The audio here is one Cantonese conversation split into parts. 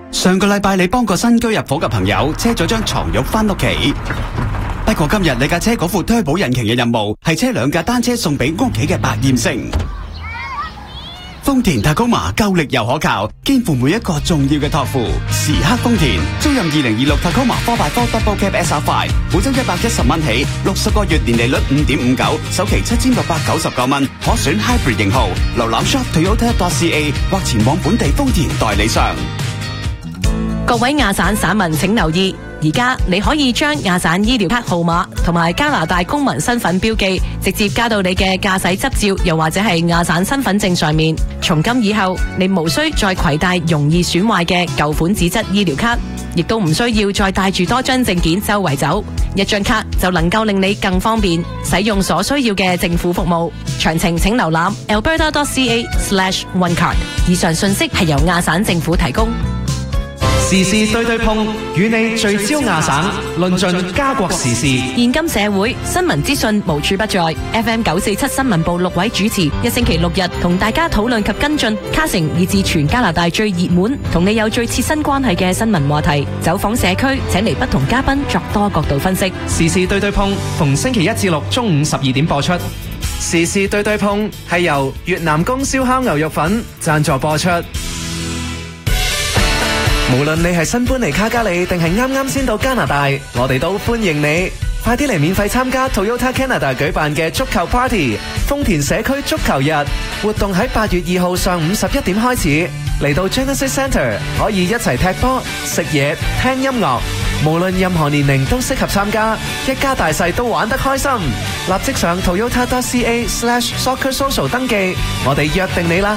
上個禮拜你幫個新居入伙嘅朋友車咗張床褥返屋企，不過今日你架車嗰副推保引擎嘅任務係車2架單車送俾屋企嘅百厭星。豐田 Tacoma 夠力又可靠，肩負每一個重要嘅託付。時刻豐田，租任2026 Tacoma 4x4 Double Cab SR5，每周110蚊起，60個月年利率5.59，首期7699蚊，可選 Hybrid 型號。瀏覽 shop Toyota.ca 或前往本地豐田代理商。 各位亞省省民請留意，而家你可以將亞省醫療卡號碼同埋加拿大公民身份標記直接加到你嘅駕駛執照，又或者係亞省身份證上面。從今以後，你無需再攜帶容易損壞嘅舊款紙質醫療卡，亦都唔需要再帶住多張證件周圍走，一張卡就能夠令你更方便使用所需要嘅政府服務。詳情請瀏覽 alberta.ca/onecard。以上信息係由亞省政府提供。 時事對對碰，與你聚焦亞省，論盡家國時事。 現今社會新聞資訊無處不在。FM 947新聞部6位主持，一星期6日同大家討論及跟進卡城以至全加拿大最熱門同你有最切身關係嘅新聞話題。走訪社區，請嚟不同嘉賓作多角度分析。 時事對對碰，逢星期1至6中午12點播出。時事對對碰係由越南宮燒烤牛肉粉贊助播出。無論你係新搬嚟卡加里定係啱啱先到加拿大，我哋都歡迎你。快啲嚟免費參加 Toyota Canada 舉辦嘅足球 Party， 豐田社區足球日活動喺8月2號上午11點開始。嚟到 Genesis Centre 可以一齊踢波、食嘢、聽音樂，無論任何年齡都適合參加，一家大細都玩得開心。立即上 Toyota.ca/soccersocial 登記，我哋約定你啦。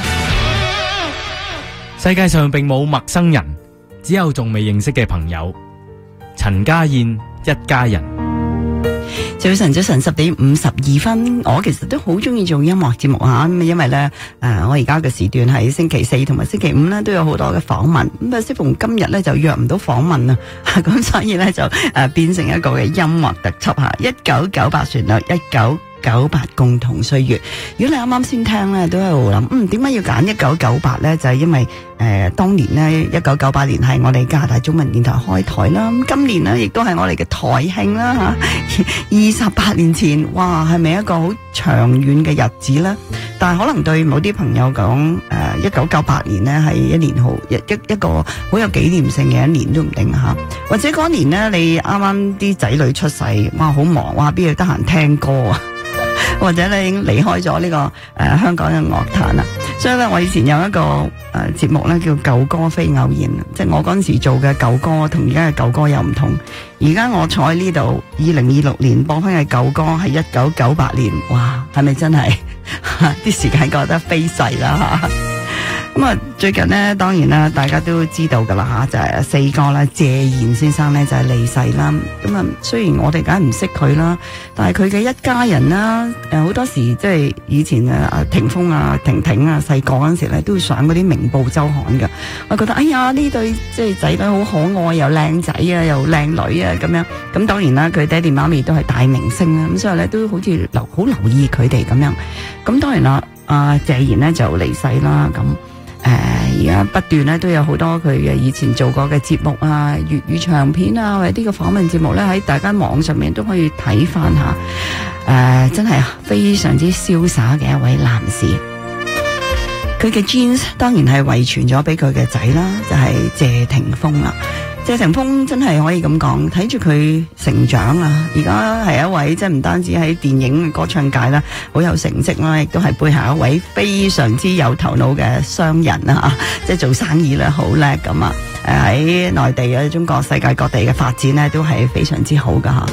世界上並冇陌生人，只有仲未認識嘅朋友。陳家燕一家人。 早晨10點52分，我其實都好中意做音樂節目吓，咁因為咧我而家嘅時段喺星期4同埋星期5咧都有好多嘅訪問，咁適逢今日咧就約唔到訪問啊，咁所以咧就變成一個嘅音樂特輯吓，1998旋律1998共同歲月。如果你啱啱先聽咧，都喺度諗，點解要揀1998咧？就係因為當年咧1998年係我哋加拿大中文電台開台啦。咁今年咧亦都係我哋嘅台慶啦吓。28年前，哇，係咪一個好長遠嘅日子咧？但係可能對某啲朋友講，1998年咧係一年好一個好有紀念性嘅一年都唔定吓。或者嗰年咧你啱啱啲仔女出世，哇，好忙，哇，邊度得閒聽歌啊？或者你已經離開咗呢個香港嘅樂壇啦，所以咧我以前有一個節目咧叫舊歌非偶然，即係我嗰陣時做嘅舊歌同而家嘅舊歌又唔同。而家我坐喺呢度，2026年播翻嘅舊歌係1998年，哇，係咪真係啲時間過得飛逝啦吓？咁啊，最近呢，當然啦，大家都知道噶啦吓，就係四哥啦，謝賢先生咧就係離世啦。咁啊，雖然我哋梗係唔識佢啦，但係佢嘅一家人啦，好多時即係以前霆鋒啊、婷婷啊，細個嗰陣時咧都會上嗰啲明報周刊噶。我覺得哎呀，呢對即係仔女好可愛，又靚仔啊，又靚女啊咁樣。咁當然啦，佢爹哋媽咪都係大明星啦，咁所以咧都好似好留意佢哋咁樣。咁當然啦，謝賢咧就離世啦咁。而家不斷咧都有好多佢嘅以前做過嘅節目啊、粵語長片啊，或者啲嘅訪問節目咧喺大家網上面都可以睇翻下。真係非常之瀟灑嘅一位男士。佢嘅 genes 當然係遺傳咗俾佢嘅仔啦，就係謝霆鋒啦。謝霆鋒真係可以咁講，睇住佢成長啊！而家係一位即係唔單止喺電影歌唱界啦，好有成績啦，亦都係背後一位非常之有頭腦嘅商人啊！即係做生意咧好叻咁啊！喺內地啊、中國世界各地嘅發展咧都係非常之好噶吓。